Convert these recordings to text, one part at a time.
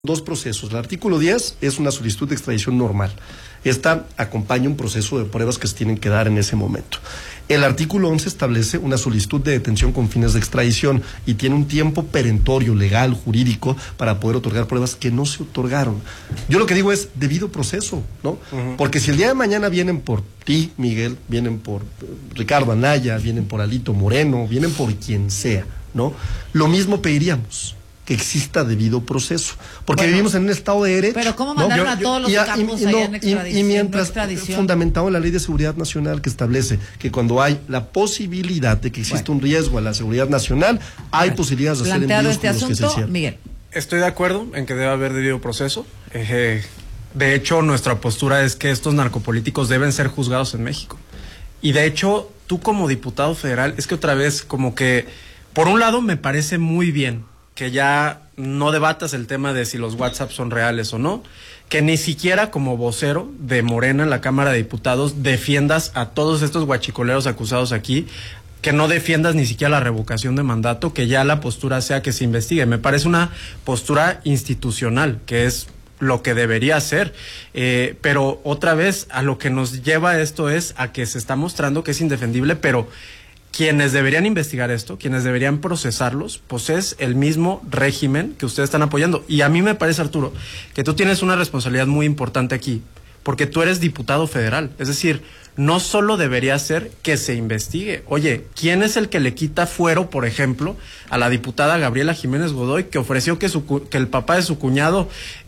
Dos procesos. El artículo 10 es una solicitud de extradición normal. Esta acompaña un proceso de pruebas que se tienen que dar en ese momento. El artículo 11 establece una solicitud de detención con fines de extradición y tiene un tiempo perentorio, legal, jurídico, para poder otorgar pruebas que no se otorgaron. Yo lo que digo es debido proceso, ¿no? Porque si el día de mañana vienen por ti, Miguel, vienen por Ricardo Anaya, vienen por Alito Moreno, vienen por quien sea, ¿no? Lo mismo pediríamos, que exista debido proceso, porque vivimos en un estado de derecho. Pero ¿cómo mandaron a todos los capos allá en extradición? Y mientras, fundamentado en la Ley de Seguridad Nacional, que establece que cuando hay la posibilidad de que exista un riesgo a la seguridad nacional, hay posibilidades de hacer envíos como los que se hicieron. Miguel. Estoy de acuerdo en que debe haber debido proceso. De hecho, nuestra postura es que estos narcopolíticos deben ser juzgados en México. Y de hecho, tú como diputado federal, es que otra vez como que, por un lado me parece muy bien que ya no debatas el tema de si los WhatsApp son reales o no, que ni siquiera como vocero de Morena en la Cámara de Diputados defiendas a todos estos guachicoleros acusados aquí, que no defiendas ni siquiera la revocación de mandato, que ya la postura sea que se investigue. Me parece una postura institucional, que es lo que debería ser, pero otra vez a lo que nos lleva esto es a que se está mostrando que es indefendible, pero quienes deberían investigar esto, quienes deberían procesarlos, pues es el mismo régimen que ustedes están apoyando. Y a mí me parece, Arturo, que tú tienes una responsabilidad muy importante aquí, porque tú eres diputado federal. Es decir, no solo debería ser que se investigue. Oye, ¿quién es el que le quita fuero, por ejemplo, a la diputada Gabriela Jiménez Godoy, que ofreció que el papá de su cuñado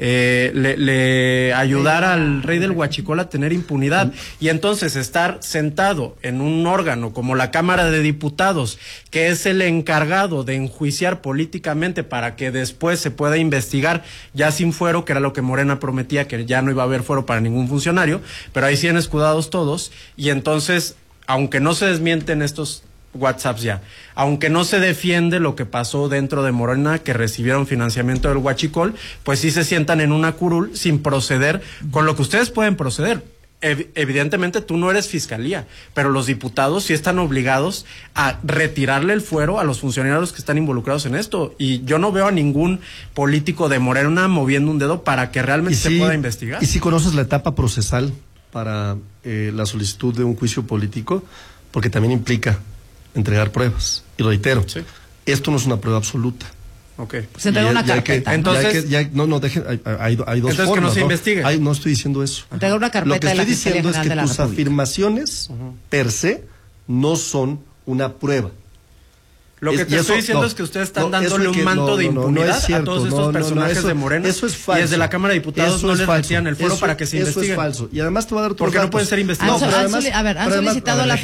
le ayudara al rey del Huachicol a tener impunidad? Y entonces estar sentado en un órgano como la Cámara de Diputados, que es el encargado de enjuiciar políticamente para que después se pueda investigar ya sin fuero, que era lo que Morena prometía, que ya no iba a haber fuero para ningún funcionario, pero ahí siguen escudados todos. Y entonces, aunque no se desmienten estos WhatsApps ya, aunque no se defiende lo que pasó dentro de Morena, que recibieron financiamiento del Huachicol, pues sí se sientan en una curul sin proceder con lo que ustedes pueden proceder. Evidentemente tú no eres fiscalía, pero los diputados sí están obligados a retirarle el fuero a los funcionarios que están involucrados en esto, y yo no veo a ningún político de Morena moviendo un dedo para que realmente se pueda investigar. Y si conoces la etapa procesal para la solicitud de un juicio político, porque también implica entregar pruebas, y reitero, esto no es una prueba absoluta. Okay. Se entrega una carpeta. Entonces, hay dos entonces formas, que no se investigue. No estoy diciendo eso. Entrega una carpeta. Lo que estoy diciendo es que tus República. afirmaciones per se no son una prueba. Lo que te estoy diciendo es que ustedes están dándole un manto de impunidad a todos estos personajes de Morena. Eso es falso. Y desde la Cámara de Diputados no les retiran el fuero para que se investiguen. Eso es falso. Y además te voy a dar otros porque datos. no pueden ser investigados. ¿Han solicitado a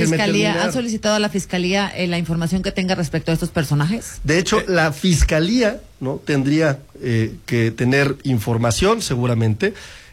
la Fiscalía la información que tenga respecto a estos personajes? De hecho, la Fiscalía tendría que tener información, seguramente,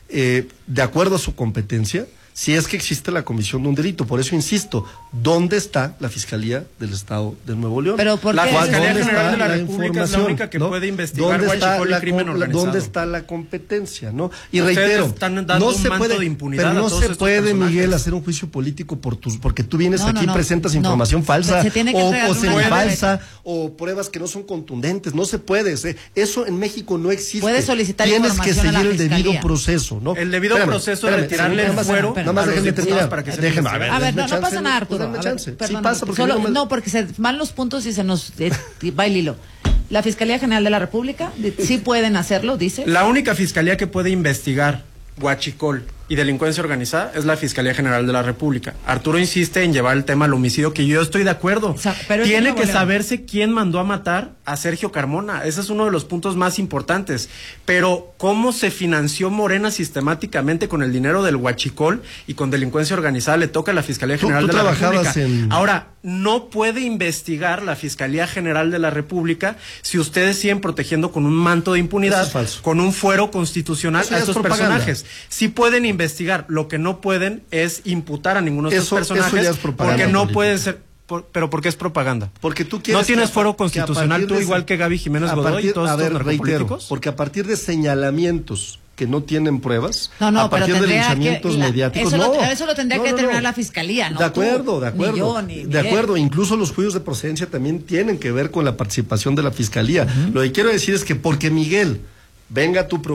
de acuerdo a su competencia, si es que existe la comisión de un delito. Por eso insisto, ¿dónde está la Fiscalía del Estado de Nuevo León? Pero ¿por qué? La Fiscalía ¿Dónde General está de la la República es la única que puede investigar huachicol y crimen organizado. ¿Dónde está la competencia? ¿No? Y Ustedes reitero, están dando un manto de impunidad pero no a todos se puede, personajes. Miguel, hacer un juicio político porque tú vienes aquí y presentas información falsa o semifalsa o pruebas que no son contundentes. No se puede. Eso en México no existe. Puede solicitar Tienes que información a la seguir el debido Fiscalía. proceso, ¿no? El debido proceso de retirarle el fuero nada más a los déjenme diputados terminar. para que se Déjenme, investiguen. A ver, no chance, pasa nada, Arturo. denme chance. Perdón, Sí pasa, porque porque se van los puntos y se nos va el hilo. La Fiscalía General de la República, sí pueden hacerlo, dice. La única fiscalía que puede investigar huachicol y delincuencia organizada es la Fiscalía General de la República. Arturo insiste en llevar el tema al homicidio, que yo estoy de acuerdo. Pero tiene que saberse quién mandó a matar a Sergio Carmona. Ese es uno de los puntos más importantes. Pero cómo se financió Morena sistemáticamente con el dinero del huachicol y con delincuencia organizada le toca a la Fiscalía General de la República. Ahora, no puede investigar la Fiscalía General de la República si ustedes siguen protegiendo con un manto de impunidad, con un fuero constitucional a estos personajes. Sí pueden investigar, lo que no pueden es imputar a ninguno de estos personajes, porque no pueden ser. Pero ¿por qué es propaganda? Porque tú quieres. ¿No tienes fuero constitucional tú igual que Gaby Jiménez Godoy y todos estos narcopolíticos? Porque a partir de señalamientos que no tienen pruebas, a partir de linchamientos mediáticos, eso lo tendría que determinar la Fiscalía, ¿no? De acuerdo, de acuerdo. Incluso los juicios de procedencia también tienen que ver con la participación de la Fiscalía. Lo que quiero decir es que porque Miguel venga tu